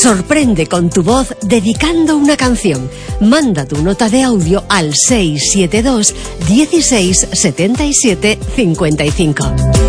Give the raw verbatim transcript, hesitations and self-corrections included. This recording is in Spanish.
Sorprende con tu voz dedicando una canción. Manda tu nota de audio al seis siete dos, dieciséis, setenta y siete, cincuenta y cinco.